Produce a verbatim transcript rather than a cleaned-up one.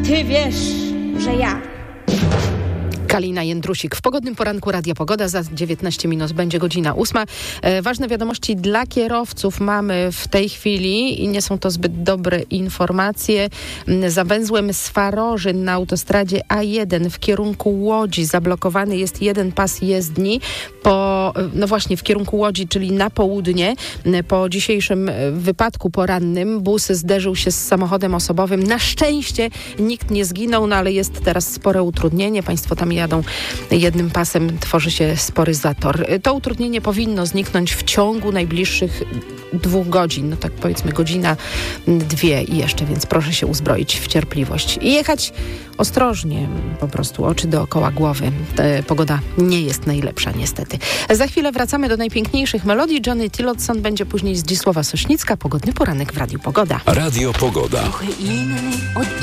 Ty wiesz, że ja. Kalina Jędrusik w pogodnym poranku Radia Pogoda. Za dziewiętnaście minut będzie godzina ósma. E, ważne wiadomości dla kierowców mamy w tej chwili i nie są to zbyt dobre informacje. Za węzłem Swarożyn na autostradzie A jeden w kierunku Łodzi zablokowany jest jeden pas jezdni po, no właśnie w kierunku Łodzi, czyli na południe. Po dzisiejszym wypadku porannym bus zderzył się z samochodem osobowym. Na szczęście nikt nie zginął, no ale jest teraz spore utrudnienie. Państwo tam jadą jednym pasem, tworzy się spory zator. To utrudnienie powinno zniknąć w ciągu najbliższych dwóch godzin. No tak powiedzmy godzina, dwie i jeszcze, więc proszę się uzbroić w cierpliwość. I jechać ostrożnie, po prostu oczy dookoła głowy. Ta pogoda nie jest najlepsza niestety. Za chwilę wracamy do najpiękniejszych melodii. Johnny Tillotson będzie później Zdzisława Sośnicka. Pogodny poranek w Radiu Pogoda. Radio Pogoda. Trochę inny od